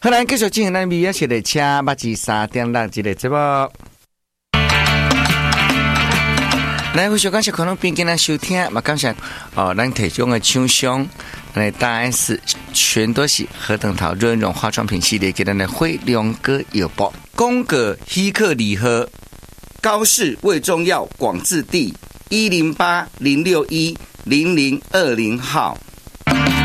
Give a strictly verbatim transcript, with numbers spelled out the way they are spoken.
好，咱继续进行咱美乐系列车八至三点六一个节目。来，非常感谢可能边跟咱收听，嘛感谢哦，咱提供的厂商，来大 S 全都是何等桃润润化妆品系列给咱的辉亮哥有报，宫格希克礼盒，高氏胃中药广治地一零八零六一零零二零号。